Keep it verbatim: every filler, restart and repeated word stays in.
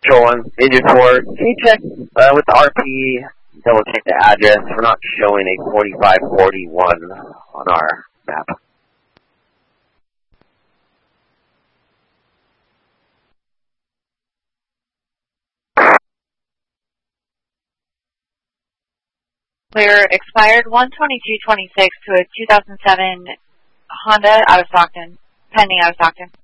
Control one, Agent four, can you check uh, with the R P, double check the address? We're not showing a forty-five forty-one on our map. Clear expired one twenty-two twenty-six to a two thousand seven Honda out of Stockton, pending out of Stockton.